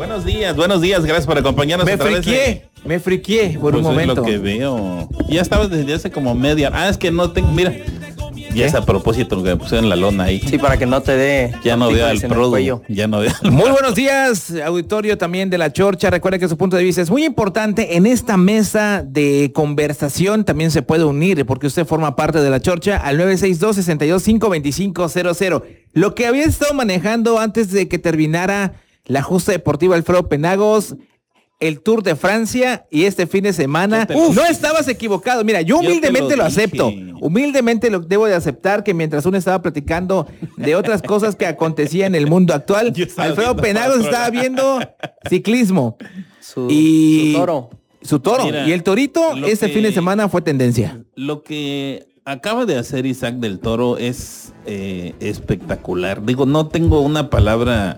Buenos días, gracias por acompañarnos. Me friqué por un momento. Es lo que veo. Ya estabas desde hace como media. Es que no tengo, mira. Ya es a propósito lo que me pusieron en la lona ahí. Sí, para que no te dé. Ya no veo el producto. Ya no veo. Muy buenos días, auditorio también de La Chorcha. Recuerda que su punto de vista es muy importante en esta mesa de conversación. También se puede unir porque usted forma parte de La Chorcha al 962-62-52500. Lo que había estado manejando antes de que terminara la justa deportiva Alfredo Penagos, el Tour de Francia y este fin de semana. No estabas equivocado. Mira, yo humildemente lo acepto. Humildemente lo debo de aceptar que mientras uno estaba platicando de otras cosas que acontecían en el mundo actual, Alfredo Penagos estaba viendo ciclismo. Su toro. Mira, y el torito este fin de semana fue tendencia. Lo que acaba de hacer Isaac del Toro es espectacular. Digo, no tengo una palabra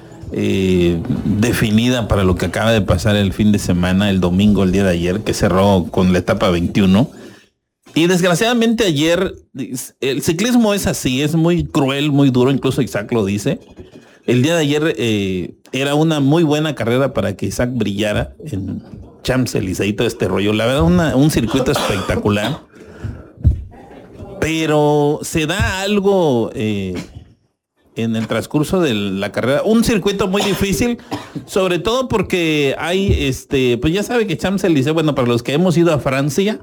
definida para lo que acaba de pasar el fin de semana, el domingo, el día de ayer, que cerró con la etapa 21. Y desgraciadamente ayer, el ciclismo es así, es muy cruel, muy duro, incluso Isaac lo dice. El día de ayer era una muy buena carrera para que Isaac brillara en Champs-Élysées y todo este rollo. La verdad, un circuito espectacular. Pero se da algo en el transcurso de la carrera, un circuito muy difícil, sobre todo porque hay, pues ya sabe que Champs-Élysées, bueno, para los que hemos ido a Francia,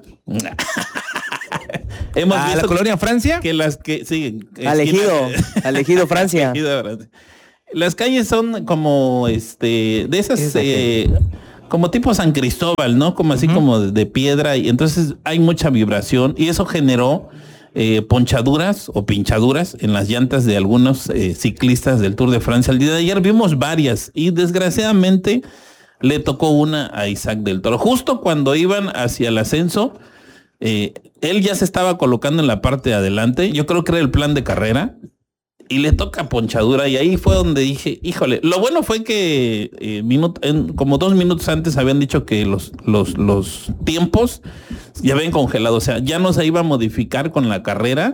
hemos ¿a visto la colonia Francia? Que las que, sí. Elegido Francia. Las calles son como, de esas, como tipo San Cristóbal, ¿no? Como así como de piedra, y entonces hay mucha vibración, y eso generó ponchaduras o pinchaduras en las llantas de algunos ciclistas del Tour de Francia. El día de ayer vimos varias y desgraciadamente le tocó una a Isaac del Toro. Justo cuando iban hacia el ascenso, él ya se estaba colocando en la parte de adelante. Yo creo que era el plan de carrera y le toca ponchadura, y ahí fue donde dije, híjole. Lo bueno fue que como 2 minutos antes habían dicho que los tiempos ya habían congelado, o sea, ya no se iba a modificar con la carrera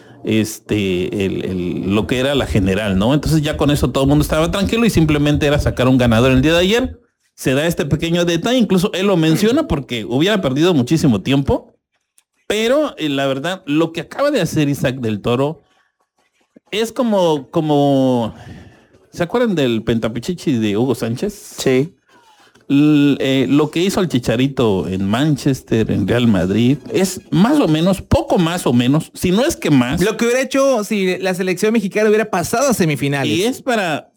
lo que era la general, ¿no? Entonces ya con eso todo el mundo estaba tranquilo y simplemente era sacar un ganador. El día de ayer se da este pequeño detalle, incluso él lo menciona porque hubiera perdido muchísimo tiempo, pero la verdad, lo que acaba de hacer Isaac del Toro es como ¿se acuerdan del pentapichichi de Hugo Sánchez? Sí. Lo que hizo el Chicharito en Manchester, en Real Madrid, es más o menos, poco más o menos, si no es que más. Lo que hubiera hecho si la selección mexicana hubiera pasado a semifinales. Y es para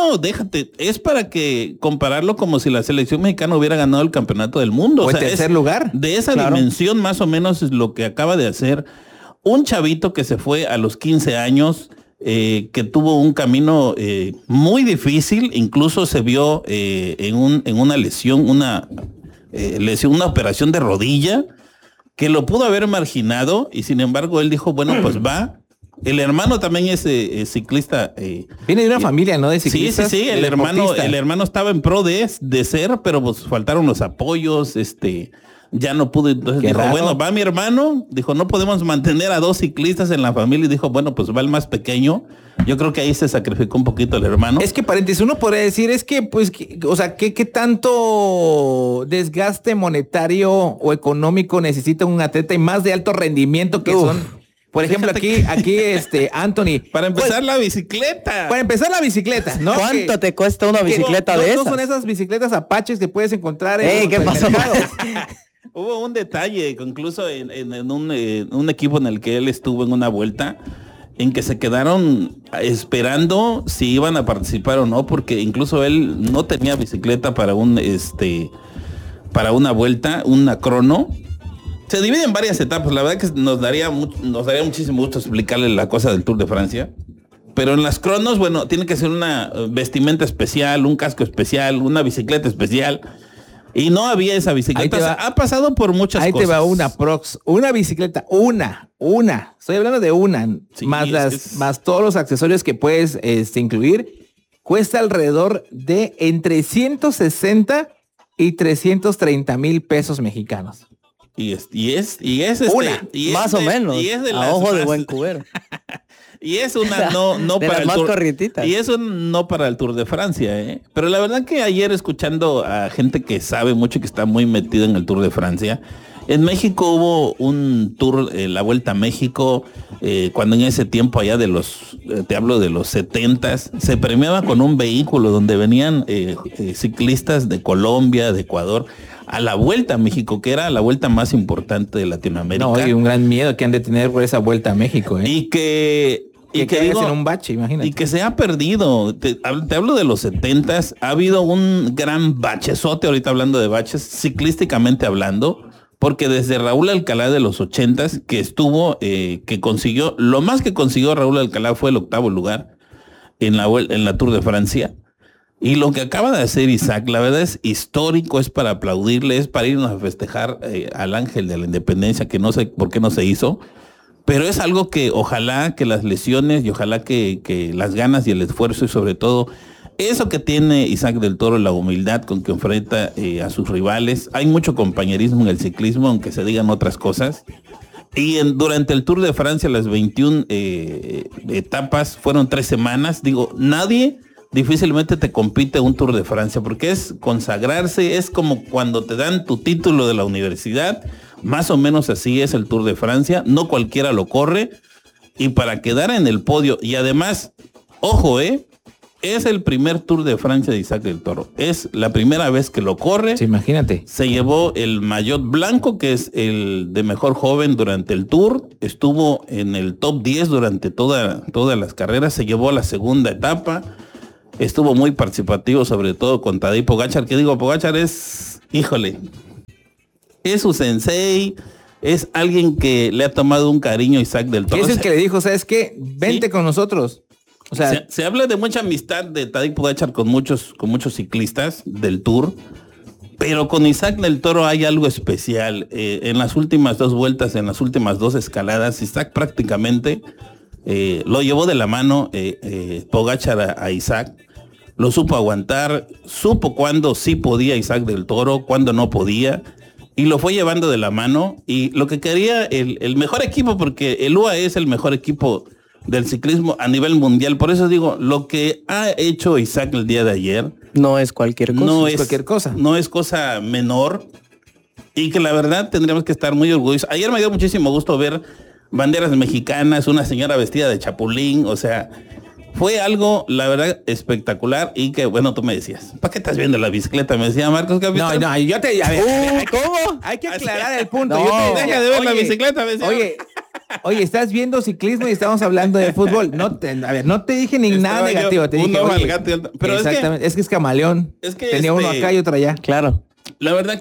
que compararlo como si la selección mexicana hubiera ganado el campeonato del mundo. O sea, tercer lugar. De esa dimensión más o menos es lo que acaba de hacer un chavito que se fue a los 15 años, que tuvo un camino muy difícil, incluso se vio en una lesión, una operación de rodilla, que lo pudo haber marginado, y sin embargo él dijo, bueno, pues va. El hermano también es ciclista. Viene de una familia, ¿no? De ciclistas. Sí, el hermano estaba en pro de ser, pero pues faltaron los apoyos, ya no pudo. Entonces dijo, bueno, va mi hermano. Dijo, no podemos mantener a 2 ciclistas en la familia. Y dijo, bueno, pues va el más pequeño. Yo creo que ahí se sacrificó un poquito el hermano. Es que, paréntesis, uno podría decir, es que, pues, o sea, ¿qué tanto desgaste monetario o económico necesita un atleta y más de alto rendimiento que son? Por ejemplo, aquí, Anthony. Para empezar, la bicicleta. Para empezar, la bicicleta, ¿no? ¿Cuánto te cuesta una bicicleta de esas? No son esas bicicletas Apaches que puedes encontrar en ¿qué pasó? Hubo un detalle, incluso en un equipo en el que él estuvo en una vuelta, en que se quedaron esperando si iban a participar o no, porque incluso él no tenía bicicleta para una vuelta, una crono. Se divide en varias etapas. La verdad que nos daría muchísimo gusto explicarle la cosa del Tour de Francia. Pero en las cronos, bueno, tiene que ser una vestimenta especial, un casco especial, una bicicleta especial. Y no había esa bicicleta. Ha pasado por muchas cosas. Ahí te va una bicicleta, una. Estoy hablando de una, sí, más todos los accesorios que puedes incluir. Cuesta alrededor de entre 160 y 330 mil pesos mexicanos. Y es una, más o menos, y es de a ojo de buen cubero. Y es una no de para las el más Tour. corrientitas. Y es un no para el Tour de Francia, ¿eh? Pero la verdad que ayer escuchando a gente que sabe mucho y que está muy metida en el Tour de Francia, en México hubo un tour, la Vuelta a México, cuando en ese tiempo allá te hablo de los 70s, se premiaba con un vehículo donde venían ciclistas de Colombia, de Ecuador, a la Vuelta a México, que era la vuelta más importante de Latinoamérica. No, y un gran miedo que han de tener por esa Vuelta a México, ¿eh? Y que digo, en un bache, imagínate. Y que se ha perdido. Te hablo de los 70s. Ha habido un gran bachezote, ahorita hablando de baches, ciclísticamente hablando, porque desde Raúl Alcalá de los 80s, que estuvo, que consiguió, lo más que consiguió Raúl Alcalá fue el 8º lugar en la Tour de Francia. Y lo que acaba de hacer Isaac, la verdad es histórico, es para aplaudirle, es para irnos a festejar al Ángel de la Independencia, que no sé por qué no se hizo. Pero es algo que ojalá que las lesiones y ojalá que las ganas y el esfuerzo y sobre todo eso que tiene Isaac del Toro, la humildad con que enfrenta a sus rivales. Hay mucho compañerismo en el ciclismo, aunque se digan otras cosas. Y durante el Tour de Francia, las 21 etapas, fueron 3 semanas. Digo, nadie difícilmente te compite un Tour de Francia porque es consagrarse, es como cuando te dan tu título de la universidad. Más o menos así es el Tour de Francia, no cualquiera lo corre, y para quedar en el podio, y además, ojo, es el primer Tour de Francia de Isaac del Toro, es la primera vez que lo corre. Sí, imagínate. Se llevó el maillot blanco, que es el de mejor joven durante el Tour, estuvo en el top 10 durante todas las carreras, se llevó la segunda etapa, estuvo muy participativo, sobre todo con Tadej Pogačar, que digo, Pogačar es, híjole, es su sensei, es alguien que le ha tomado un cariño a Isaac del Toro. Es el que le dijo, ¿sabes qué? Vente con nosotros. O sea, se habla de mucha amistad de Tadej Pogačar con muchos ciclistas del Tour, pero con Isaac del Toro hay algo especial. En las últimas 2 vueltas, en las últimas 2 escaladas, Isaac prácticamente lo llevó de la mano Pogačar a Isaac. Lo supo aguantar, supo cuándo sí podía Isaac del Toro, cuándo no podía. Y lo fue llevando de la mano, y lo que quería el mejor equipo, porque el UAE es el mejor equipo del ciclismo a nivel mundial. Por eso digo, lo que ha hecho Isaac el día de ayer no es cualquier cosa. No es cualquier cosa. No es cosa menor, y que la verdad tendríamos que estar muy orgullosos. Ayer me dio muchísimo gusto ver banderas mexicanas, una señora vestida de chapulín, o sea, fue algo, la verdad, espectacular. Y que, bueno, tú me decías, ¿para qué estás viendo la bicicleta? Me decía Marcos, capitán. No, yo te... A ver, ¿cómo? Hay que aclarar el punto. No, Yo te decía, deja de ver la bicicleta, me decía. Oye, estás viendo ciclismo y estamos hablando de fútbol. No te dije ni nada negativo. Te dije, pero exactamente, es que es camaleón. Es que tenía uno acá y otro allá. Claro. La verdad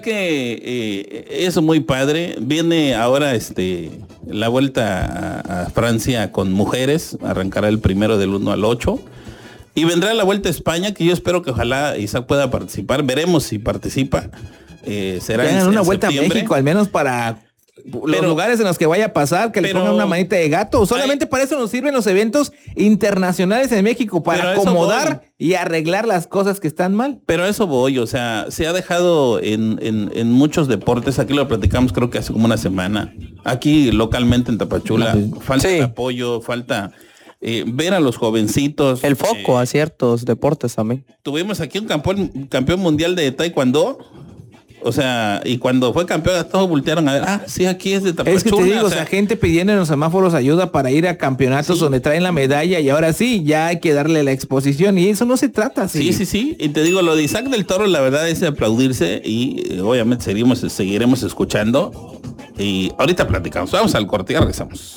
que es muy padre. Viene ahora la vuelta a Francia con mujeres. Arrancará el 1 del 1 al 8. Y vendrá la vuelta a España, que yo espero que ojalá Isaac pueda participar. Veremos si participa. Será en una vuelta septiembre. a México, al menos para los lugares en los que vaya a pasar, que le pongan una manita de gato. Solamente para eso nos sirven los eventos internacionales en México, para acomodar y arreglar las cosas que están mal. Pero a eso voy, o sea, se ha dejado en muchos deportes. Aquí lo platicamos creo que hace como una semana. Aquí localmente en Tapachula, falta apoyo, falta ver a los jovencitos. El foco a ciertos deportes también. Tuvimos aquí un campeón mundial de taekwondo. O sea, y cuando fue campeón, todos voltearon a ver, sí, aquí es de Tapachula. Es que te digo, o sea, gente pidiendo en los semáforos ayuda para ir a campeonatos donde traen la medalla, y ahora sí, ya hay que darle la exposición, y eso no se trata así. Sí. Y te digo, lo de Isaac del Toro, la verdad es de aplaudirse, y obviamente seguiremos escuchando. Y ahorita platicamos. Vamos al corte y regresamos.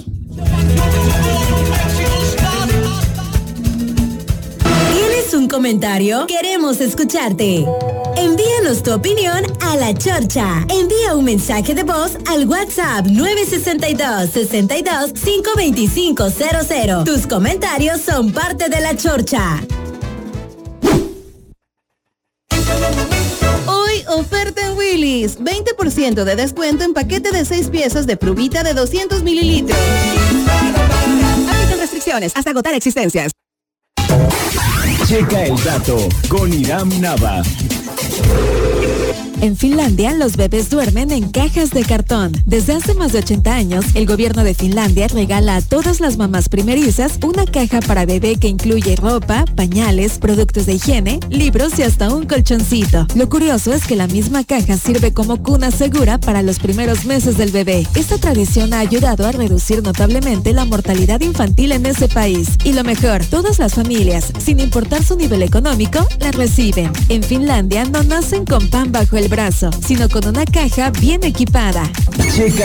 ¿Tienes un comentario? Queremos escucharte. Envíanos tu opinión a La Chorcha. Envía un mensaje de voz al WhatsApp 962-62-52500. Tus comentarios son parte de La Chorcha. Hoy oferta en Willy's. 20% de descuento en paquete de 6 piezas de Pruvita de 200 mililitros. Aplican restricciones hasta agotar existencias. Checa el dato con Iram Nava. En Finlandia, los bebés duermen en cajas de cartón. Desde hace más de 80 años, el gobierno de Finlandia regala a todas las mamás primerizas una caja para bebé que incluye ropa, pañales, productos de higiene, libros y hasta un colchoncito. Lo curioso es que la misma caja sirve como cuna segura para los primeros meses del bebé. Esta tradición ha ayudado a reducir notablemente la mortalidad infantil en ese país. Y lo mejor, todas las familias, sin importar su nivel económico, la reciben. En Finlandia no nacen con pan bajo el brazo, sino con una caja bien equipada.